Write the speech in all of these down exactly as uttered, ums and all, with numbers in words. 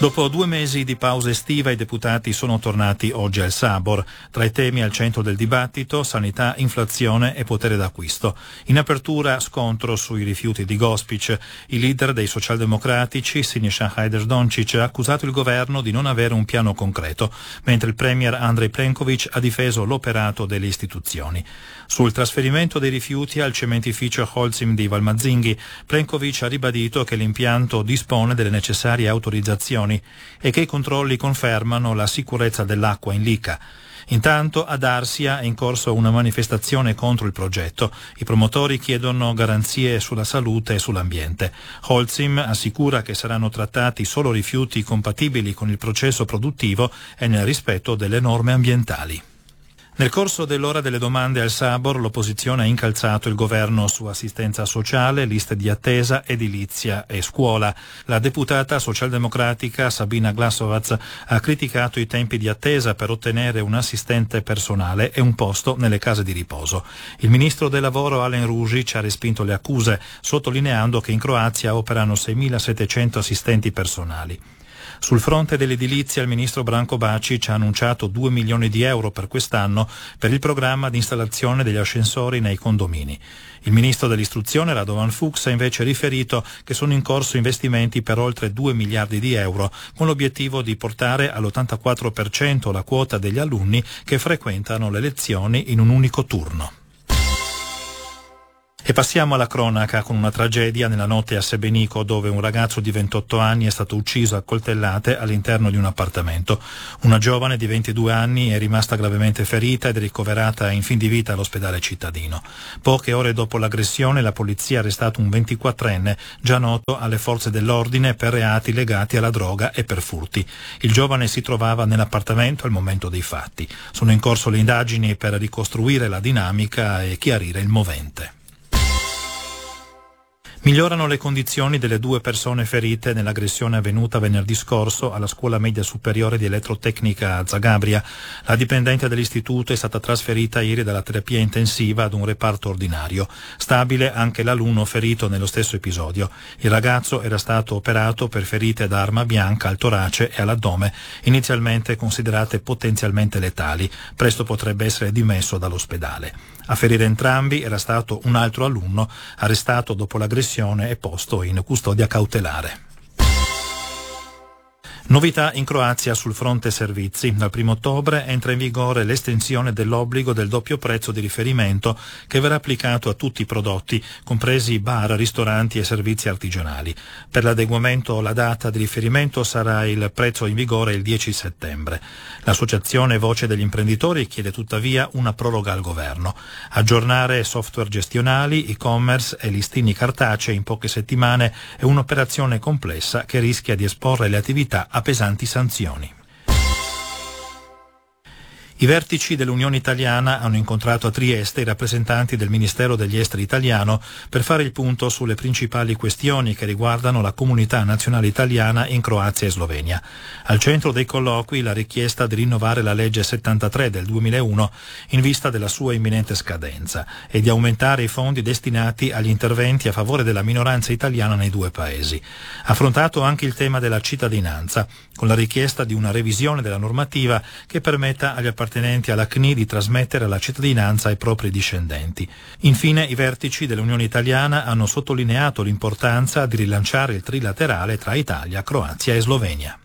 Dopo due mesi di pausa estiva i deputati sono tornati oggi al Sabor. Tra i temi al centro del dibattito sanità, inflazione e potere d'acquisto. In apertura scontro sui rifiuti di Gospic. Il leader dei socialdemocratici, Siniša Hajdaš-Dončić, ha accusato il governo di non avere un piano concreto, mentre il premier Andrej Plenković ha difeso l'operato delle istituzioni. Sul trasferimento dei rifiuti al cementificio Holcim di Valmazzinghi, Plenković ha ribadito che l'impianto dispone delle necessarie autorizzazioni e che i controlli confermano la sicurezza dell'acqua in Lica. Intanto ad Arsia è in corso una manifestazione contro il progetto. I promotori chiedono garanzie sulla salute e sull'ambiente. Holcim assicura che saranno trattati solo rifiuti compatibili con il processo produttivo e nel rispetto delle norme ambientali. Nel corso dell'ora delle domande al Sabor, l'opposizione ha incalzato il governo su assistenza sociale, liste di attesa, edilizia e scuola. La deputata socialdemocratica Sabina Glasovac ha criticato i tempi di attesa per ottenere un assistente personale e un posto nelle case di riposo. Il ministro del lavoro Alen Ružić ha respinto le accuse, sottolineando che in Croazia operano seimilasettecento assistenti personali. Sul fronte dell'edilizia il ministro Branko Bačić ha annunciato due milioni di euro per quest'anno per il programma di installazione degli ascensori nei condomini. Il ministro dell'istruzione Radovan Fuchs ha invece riferito che sono in corso investimenti per oltre due miliardi di euro, con l'obiettivo di portare all'ottantaquattro per cento la quota degli alunni che frequentano le lezioni in un unico turno. E passiamo alla cronaca con una tragedia nella notte a Sebenico, dove un ragazzo di ventotto anni è stato ucciso a coltellate all'interno di un appartamento. Una giovane di ventidue anni è rimasta gravemente ferita ed è ricoverata in fin di vita all'ospedale cittadino. Poche ore dopo l'aggressione la polizia ha arrestato un ventiquattrenne già noto alle forze dell'ordine per reati legati alla droga e per furti. Il giovane si trovava nell'appartamento al momento dei fatti. Sono in corso le indagini per ricostruire la dinamica e chiarire il movente. Migliorano le condizioni delle due persone ferite nell'aggressione avvenuta venerdì scorso alla scuola media superiore di elettrotecnica a Zagabria. La dipendente dell'istituto è stata trasferita ieri dalla terapia intensiva ad un reparto ordinario. Stabile anche l'alunno ferito nello stesso episodio. Il ragazzo era stato operato per ferite da arma bianca al torace e all'addome, inizialmente considerate potenzialmente letali. Presto potrebbe essere dimesso dall'ospedale. A ferire entrambi era stato un altro alunno, arrestato dopo l'aggressione e posto in custodia cautelare. Novità in Croazia sul fronte servizi. Dal primo ottobre entra in vigore l'estensione dell'obbligo del doppio prezzo di riferimento che verrà applicato a tutti i prodotti, compresi bar, ristoranti e servizi artigianali. Per l'adeguamento la data di riferimento sarà il prezzo in vigore il dieci settembre. L'associazione Voce degli imprenditori chiede tuttavia una proroga al governo. Aggiornare software gestionali, e-commerce e listini cartacei in poche settimane è un'operazione complessa che rischia di esporre le attività a pesanti sanzioni. I vertici dell'Unione Italiana hanno incontrato a Trieste i rappresentanti del Ministero degli Esteri italiano per fare il punto sulle principali questioni che riguardano la comunità nazionale italiana in Croazia e Slovenia. Al centro dei colloqui la richiesta di rinnovare la legge settantatré del duemilauno in vista della sua imminente scadenza e di aumentare i fondi destinati agli interventi a favore della minoranza italiana nei due paesi. Affrontato anche il tema della cittadinanza, con la richiesta di una revisione della normativa che permetta agli appartenenti alla C N I di trasmettere la cittadinanza ai propri discendenti. Infine, i vertici dell'Unione Italiana hanno sottolineato l'importanza di rilanciare il trilaterale tra Italia, Croazia e Slovenia.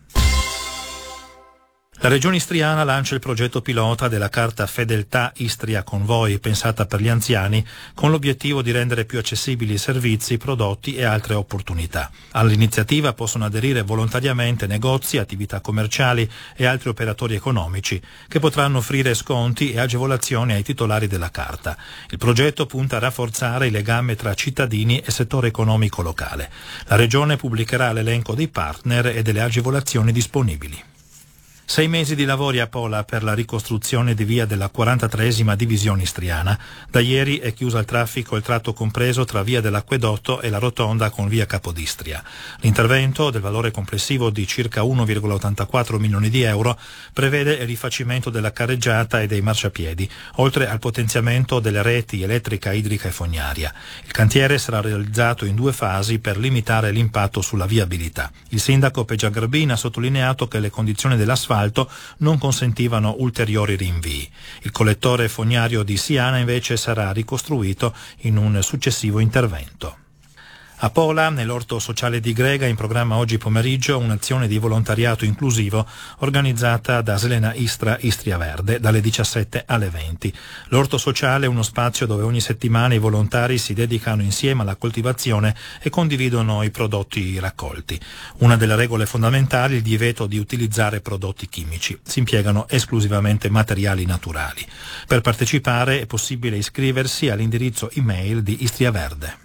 La Regione Istriana lancia il progetto pilota della carta Fedeltà Istria con voi, pensata per gli anziani, con l'obiettivo di rendere più accessibili i servizi, prodotti e altre opportunità. All'iniziativa possono aderire volontariamente negozi, attività commerciali e altri operatori economici, che potranno offrire sconti e agevolazioni ai titolari della carta. Il progetto punta a rafforzare il legame tra cittadini e settore economico locale. La Regione pubblicherà l'elenco dei partner e delle agevolazioni disponibili. Sei mesi di lavori a Pola per la ricostruzione di via della quarantatreesima divisione istriana. Da ieri è chiusa al traffico il tratto compreso tra via dell'Acquedotto e la rotonda con via Capodistria. L'intervento, del valore complessivo di circa uno virgola ottantaquattro milioni di euro, prevede il rifacimento della carreggiata e dei marciapiedi, oltre al potenziamento delle reti elettrica, idrica e fognaria. Il cantiere sarà realizzato in due fasi per limitare l'impatto sulla viabilità. Il sindaco Pegia Garbin ha sottolineato che le condizioni dell'asfalto non consentivano ulteriori rinvii. Il collettore fognario di Siana invece sarà ricostruito in un successivo intervento. A Pola, nell'orto sociale di Grega, in programma oggi pomeriggio un'azione di volontariato inclusivo organizzata da Selena Istra Istria Verde dalle diciassette alle venti. L'orto sociale è uno spazio dove ogni settimana i volontari si dedicano insieme alla coltivazione e condividono i prodotti raccolti. Una delle regole fondamentali è il divieto di utilizzare prodotti chimici. Si impiegano esclusivamente materiali naturali. Per partecipare è possibile iscriversi all'indirizzo email di Istria Verde.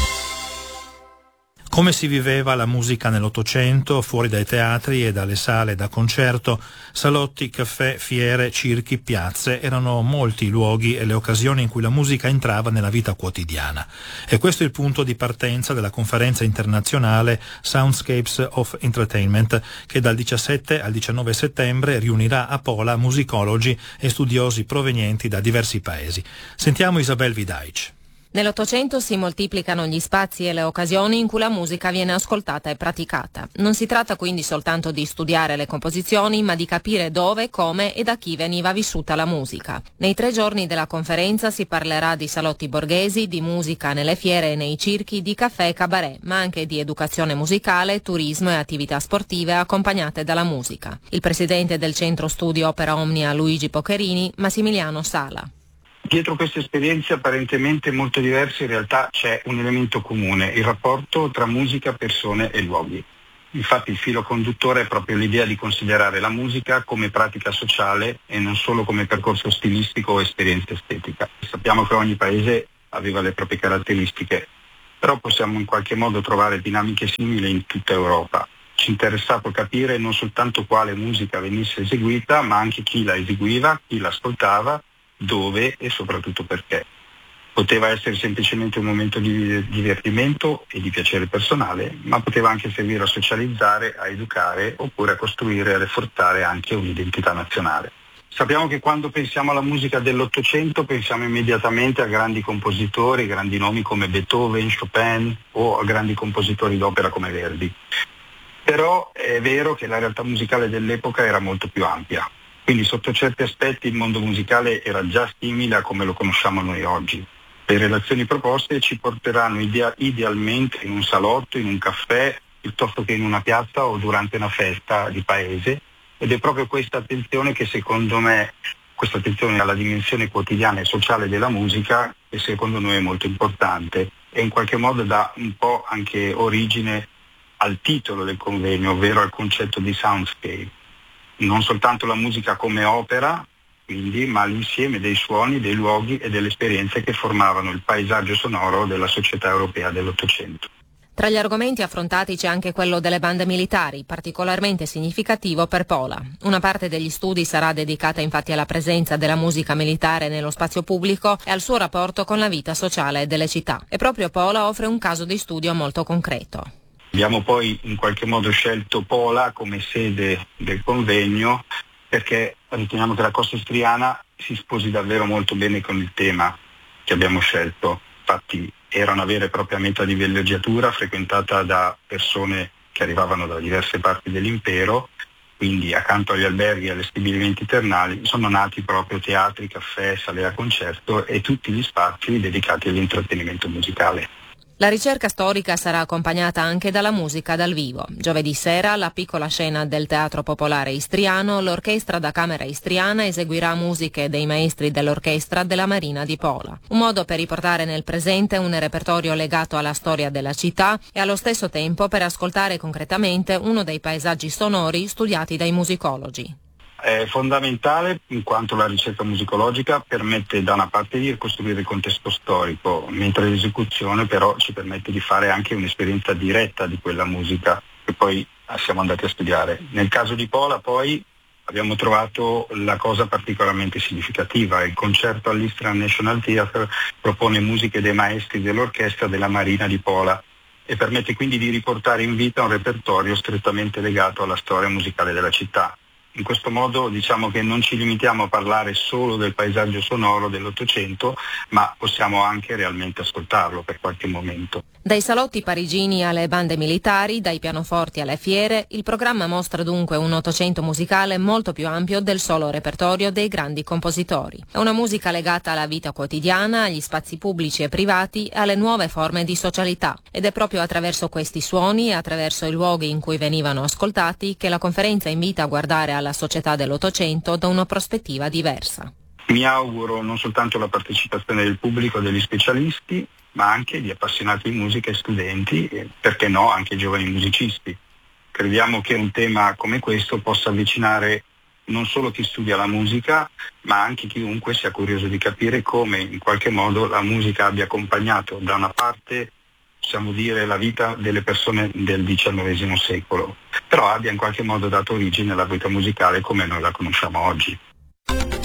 Come si viveva la musica nell'Ottocento, fuori dai teatri e dalle sale da concerto, salotti, caffè, fiere, circhi, piazze, erano molti i luoghi e le occasioni in cui la musica entrava nella vita quotidiana. E questo è il punto di partenza della conferenza internazionale Soundscapes of Entertainment, che dal diciassette al diciannove settembre riunirà a Pola musicologi e studiosi provenienti da diversi paesi. Sentiamo Isabel Vidaic. Nell'Ottocento si moltiplicano gli spazi e le occasioni in cui la musica viene ascoltata e praticata. Non si tratta quindi soltanto di studiare le composizioni, ma di capire dove, come e da chi veniva vissuta la musica. Nei tre giorni della conferenza si parlerà di salotti borghesi, di musica nelle fiere e nei circhi, di caffè e cabaret, ma anche di educazione musicale, turismo e attività sportive accompagnate dalla musica. Il presidente del Centro Studi Opera Omnia Luigi Pocherini, Massimiliano Sala. Dietro queste esperienze apparentemente molto diverse in realtà c'è un elemento comune, il rapporto tra musica, persone e luoghi. Infatti il filo conduttore è proprio l'idea di considerare la musica come pratica sociale e non solo come percorso stilistico o esperienza estetica. Sappiamo che ogni paese aveva le proprie caratteristiche, però possiamo in qualche modo trovare dinamiche simili in tutta Europa. Ci è interessato capire non soltanto quale musica venisse eseguita, ma anche chi la eseguiva, chi l'ascoltava, dove e soprattutto perché. Poteva essere semplicemente un momento di divertimento e di piacere personale, ma poteva anche servire a socializzare, a educare oppure a costruire e a rafforzare anche un'identità nazionale. Sappiamo che quando pensiamo alla musica dell'Ottocento pensiamo immediatamente a grandi compositori, grandi nomi come Beethoven, Chopin o a grandi compositori d'opera come Verdi. Però è vero che la realtà musicale dell'epoca era molto più ampia. Quindi sotto certi aspetti il mondo musicale era già simile a come lo conosciamo noi oggi. Le relazioni proposte ci porteranno idea- idealmente in un salotto, in un caffè, piuttosto che in una piazza o durante una festa di paese, ed è proprio questa attenzione che secondo me, questa attenzione alla dimensione quotidiana e sociale della musica, che secondo noi è molto importante e in qualche modo dà un po' anche origine al titolo del convegno, ovvero al concetto di soundscape. Non soltanto la musica come opera, quindi, ma l'insieme dei suoni, dei luoghi e delle esperienze che formavano il paesaggio sonoro della società europea dell'Ottocento. Tra gli argomenti affrontati c'è anche quello delle bande militari, particolarmente significativo per Pola. Una parte degli studi sarà dedicata infatti alla presenza della musica militare nello spazio pubblico e al suo rapporto con la vita sociale delle città. E proprio Pola offre un caso di studio molto concreto. Abbiamo poi in qualche modo scelto Pola come sede del convegno perché riteniamo che la costa istriana si sposi davvero molto bene con il tema che abbiamo scelto. Infatti era una vera e propria meta di villeggiatura frequentata da persone che arrivavano da diverse parti dell'impero, quindi accanto agli alberghi e agli stabilimenti termali sono nati proprio teatri, caffè, sale da concerto e tutti gli spazi dedicati all'intrattenimento musicale. La ricerca storica sarà accompagnata anche dalla musica dal vivo. Giovedì sera, alla piccola scena del Teatro Popolare Istriano, l'Orchestra da Camera Istriana eseguirà musiche dei maestri dell'orchestra della Marina di Pola. Un modo per riportare nel presente un repertorio legato alla storia della città e allo stesso tempo per ascoltare concretamente uno dei paesaggi sonori studiati dai musicologi. È fondamentale in quanto la ricerca musicologica permette da una parte di ricostruire il contesto storico, mentre l'esecuzione però ci permette di fare anche un'esperienza diretta di quella musica che poi siamo andati a studiare. Nel caso di Pola poi abbiamo trovato la cosa particolarmente significativa. Il concerto all'Istrian National Theatre propone musiche dei maestri dell'orchestra della Marina di Pola e permette quindi di riportare in vita un repertorio strettamente legato alla storia musicale della città. In questo modo diciamo che non ci limitiamo a parlare solo del paesaggio sonoro dell'Ottocento, ma possiamo anche realmente ascoltarlo per qualche momento. Dai salotti parigini alle bande militari, dai pianoforti alle fiere, il programma mostra dunque un Ottocento musicale molto più ampio del solo repertorio dei grandi compositori. È una musica legata alla vita quotidiana, agli spazi pubblici e privati e alle nuove forme di socialità. Ed è proprio attraverso questi suoni e attraverso i luoghi in cui venivano ascoltati che la conferenza invita a guardare alla società dell'Ottocento da una prospettiva diversa. Mi auguro non soltanto la partecipazione del pubblico e degli specialisti, ma anche di appassionati di musica e studenti, e perché no anche giovani musicisti. Crediamo che un tema come questo possa avvicinare non solo chi studia la musica, ma anche chiunque sia curioso di capire come in qualche modo la musica abbia accompagnato da una parte, possiamo dire, la vita delle persone del diciannovesimo secolo, però abbia in qualche modo dato origine alla vita musicale come noi la conosciamo oggi.